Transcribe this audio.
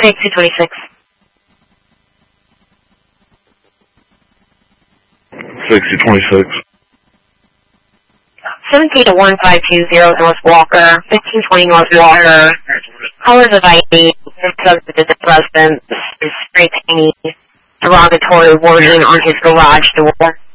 Okay, 226. 6026. 17 to 1520 North Walker, 1520 North Walker. Colors of ID, subject to the residence is spray painting derogatory wording on his garage door.